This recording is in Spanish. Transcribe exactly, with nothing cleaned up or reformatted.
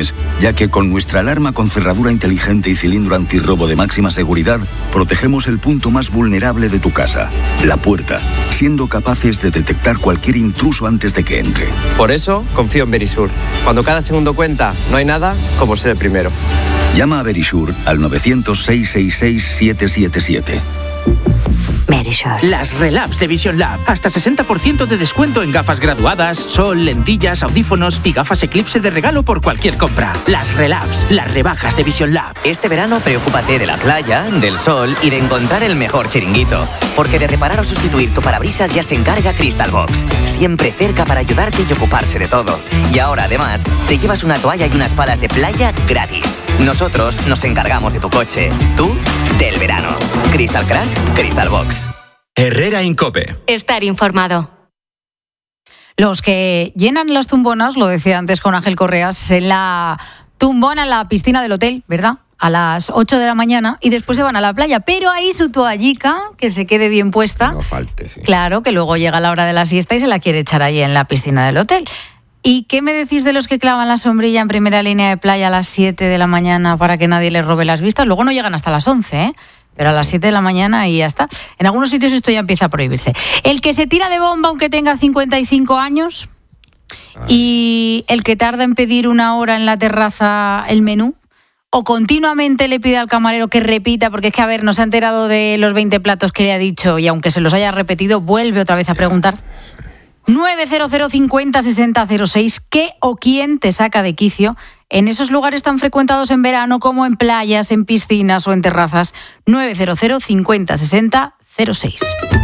ya que con nuestra alarma con cerradura inteligente y cilindro antirrobo de máxima seguridad, protegemos el punto más vulnerable de tu casa, la puerta, siendo capaces de detectar cualquier intruso antes de que entre. Por eso, confío en Verisur. Cuando cada segundo cuenta, no hay nada como ser el primero. Llama a Verisur al novecientos, seiscientos sesenta y seis, siete siete siete. Verisur. Las Relabs de Vision Lab. Hasta sesenta por ciento de descuento en gafas graduadas, sol, lentillas, audífonos y gafas Eclipse de regalo por cualquier compra. Las Relabs, las rebajas de Vision Lab. Este verano preocúpate de la playa, del sol y de encontrar el mejor chiringuito. Porque de reparar o sustituir tu parabrisas ya se encarga Crystal Box. Siempre cerca para ayudarte y ocuparse de todo. Y ahora además te llevas una toalla y unas palas de playa gratis. Nosotros nos encargamos de tu coche. Tú, del verano. Crystal Crack, Crystal Box. Herrera Incope. Estar informado. Los que llenan las tumbonas, lo decía antes con Ángel Correas, en la tumbona en la piscina del hotel, ¿verdad? A las ocho de la mañana y después se van a la playa. Pero ahí su toallica, que se quede bien puesta. No falte, sí. Claro, que luego llega la hora de la siesta y se la quiere echar ahí en la piscina del hotel. ¿Y qué me decís de los que clavan la sombrilla en primera línea de playa a las siete de la mañana para que nadie les robe las vistas? Luego no llegan hasta las once, ¿eh? Pero a las siete de la mañana y ya está. En algunos sitios esto ya empieza a prohibirse. El que se tira de bomba aunque tenga cincuenta y cinco años. Ay. Y el que tarda en pedir una hora en la terraza el menú. O continuamente le pide al camarero que repita, porque es que, a ver, no se ha enterado de los veinte platos que le ha dicho y aunque se los haya repetido, vuelve otra vez a preguntar. nueve cero cero cincuenta sesenta cero seis. ¿Qué o quién te saca de quicio en esos lugares tan frecuentados en verano como en playas, en piscinas o en terrazas? nueve cero cero cincuenta sesenta cero seis.